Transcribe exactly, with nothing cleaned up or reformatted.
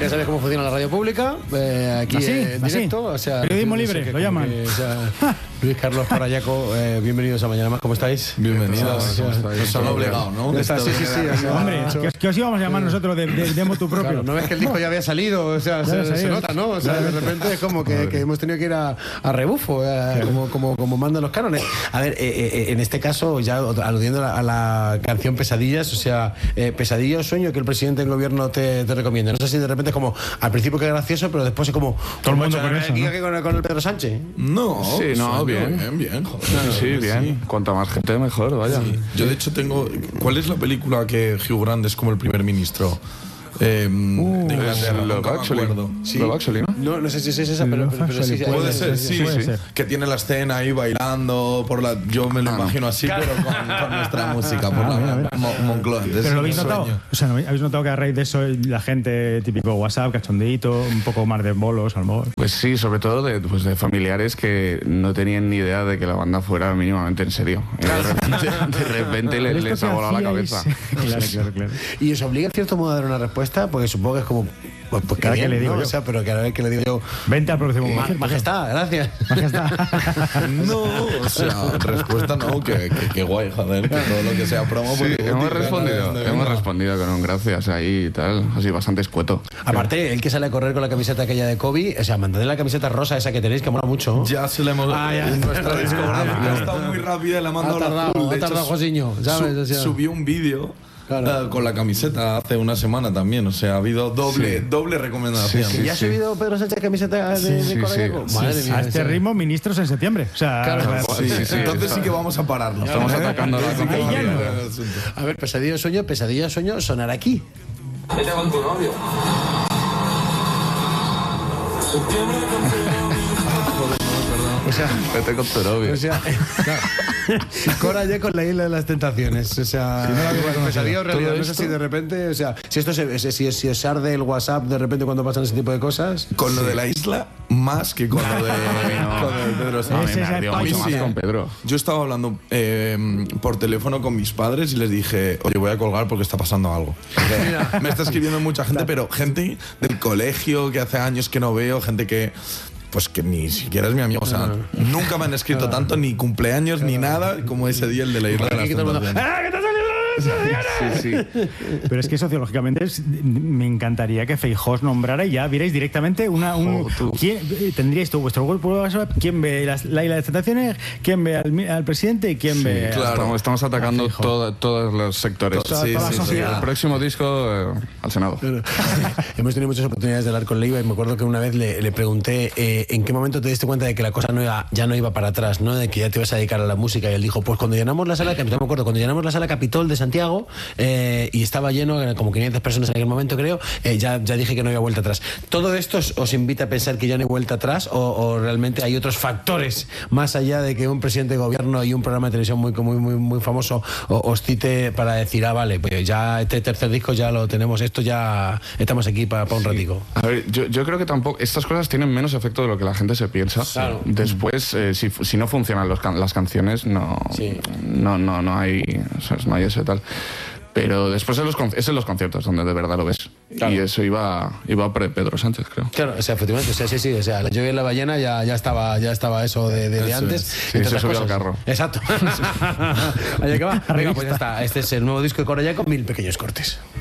Ya sabes cómo funciona la radio pública, eh, aquí ¿Así? en directo. ¿Así? O sea, periodismo no sé libre, qué, lo llaman. Que, o sea, Luis Carlos Corayaco, eh, bienvenidos a Mañana Más, ¿cómo estáis? Bienvenidos. Nos han obligado, ¿no? Está, sí, sí, sí. O sea, Hombre, ¿qué, qué os íbamos a llamar nosotros de, de, de motu propio? Claro, no ves que el disco ya había salido, o sea, se, salido. se nota, ¿no? O sea, de repente es como que, que hemos tenido que ir a, a rebufo, eh, como, como, como mandan los cánones. A ver, eh, eh, en este caso, ya aludiendo a la, a la canción Pesadillas, o sea, eh, pesadilla o sueño que el presidente del gobierno te, te recomienda. No sé si de repente es como, al principio que gracioso, pero después es como... Todo el mundo con eso, aquí, ¿no? aquí con, el, con el Pedro Sánchez. No, Sí, no, sueño, bien. bien, bien. Joder, Sí, sí, bien. sí. Cuanta más gente, mejor, vaya. Sí. Yo, de hecho, tengo... ¿Cuál es la película que Hugh Grant es como el primer ministro? Eh, Uh, de Inglaterra, Love nunca me Actually. acuerdo. Sí. Love Actually, ¿no? No, no sé si es esa, pero, pero, pero sí, sí, Puede sí, ser, sí, sí, sí. puede sí. ser. Que tiene la escena ahí bailando por la. Yo me lo Ah, no. imagino así, pero con, con nuestra música, por la a ver, a ver. Mo- Moncloa. Entonces, ¿Pero lo es habéis un notado? sueño. O sea, ¿no habéis notado que a raíz de eso la gente, típico WhatsApp, cachondeíto, un poco más de bolos, a lo mejor? Pues sí, sobre todo de, pues de familiares que no tenían ni idea de que la banda fuera mínimamente en serio. Y de repente, de repente les, ¿Pero les esto ha qué volado la hacíais? cabeza. Claro, claro, claro. Y os obliga en cierto modo a dar una respuesta, porque supongo que es como. Pues, pues que Cada que bien, le digo ¿no? yo. O sea, pero cada vez que le digo yo. Vente al próximo Ma- concierto. Majestad, gracias. Majestad. No, o sea, respuesta no, que, que, que guay, joder, que todo lo que sea promo. Sí, porque hemos Guti, respondido, venga, hemos venga. respondido con un gracias ahí y tal, así bastante escueto. Aparte, el que sale a correr con la camiseta aquella de Kobe, o sea, mantened la camiseta rosa esa que tenéis, que mola mucho. Ya se le hemos. Ah, ya. en nuestra discográfica ha estado muy rápida y le ha mandado Ha la tardado, azul. ha De hecho, tardado Josiño, ¿sabes? su- O sea. subió un vídeo. Claro. eh, con la camiseta hace una semana también, o sea, ha habido doble, Sí. doble recomendación. Sí, ¿Y ha sí. subido Pedro Sánchez camiseta de, Sí, de sí, Corayaco? sí. Madre Sí, mía. A este o sea, ritmo, ministros en septiembre. O sea, Claro. Sí, Sí, sí, entonces está- sí que vamos a pararnos. Estamos atacando la Entonces sí que Ahí ya vamos a no. parar el asunto. A ver, pesadilla o sueño, pesadilla o sueño, sonar aquí. Vete con tu novio. O sea, Vete con tu novio. o sea, claro. Corayaco con la isla de las tentaciones. O sea, igual, pesadilla o realidad. Todo No sé esto- si de repente, o sea, si esto se, si, si os arde el WhatsApp de repente cuando pasan ese tipo de cosas. Con lo de la isla, más que con lo de, no. con lo de Pedro A Sánchez. mí Ese me es el ardió país. mucho más Sí. con Pedro. Yo estaba hablando eh, por teléfono con mis padres y les dije, oye, voy a colgar porque está pasando algo. Porque me está escribiendo mucha gente, pero gente del colegio que hace años que no veo, gente que... Pues que ni siquiera es mi amigo, o sea, nunca me han escrito tanto, ni cumpleaños, ni nada, como ese día el de la isla de Aquí las todo el mundo, Tentaciones. ¡ah, que te ha salido la Sí, sí. Pero es que sociológicamente es- me encantaría que Feijóo os nombrara y ya vierais directamente una. Un, Jo, tú. ¿quién, eh, tendríais tú vuestro grupo de WhatsApp? ¿Quién ve las- la isla de tentaciones? ¿Quién ve al, mi- al presidente? ¿Y quién ve.? claro. Estamos, estamos atacando Feijóo. todo- todos los sectores. Toda- sí, toda la sí, sociedad. El próximo disco eh, al Senado. Hemos tenido muchas oportunidades de hablar con Leiva y me acuerdo que una vez le, le pregunté eh, en qué momento te diste cuenta de que la cosa no iba, ya no iba para atrás, ¿no? De que ya te ibas a dedicar a la música. Y él dijo, pues cuando llenamos la sala, Capitol, me acuerdo, cuando llenamos la sala Capitol de Santiago eh, y estaba lleno, eran como quinientas personas en aquel momento, creo, eh, ya, ya dije que no había vuelta atrás. ¿Todo esto os, os invita a pensar que ya no hay vuelta atrás o, o realmente hay otros factores más allá de que un presidente de gobierno y un programa de televisión muy, muy, muy, muy famoso o- os cite para decir, ah, vale, pues ya este tercer disco ya lo tenemos, esto ya estamos aquí para un ratico? A ver, yo, yo creo que tampoco. Estas cosas tienen menos efecto de lo que la gente se piensa. Claro. Después, eh, si, si no funcionan los can- las canciones, no, Sí. no, no, no hay, o sea, no hay ese tal. Pero después en los, con- es en los conciertos donde de verdad lo ves. Claro. Y eso iba, iba pre Pedro Sánchez, creo. Claro, o sea, efectivamente, o sea, sí, sí, o sea, la lluvia en la ballena ya, ya estaba, ya estaba eso de, de- de Eso antes. es. Sí, entre se otras subió al cosas. carro. Exacto. Allá que va. Venga, pues ya está. Este es el nuevo disco de Corayaco, Mil Pequeños Cortes.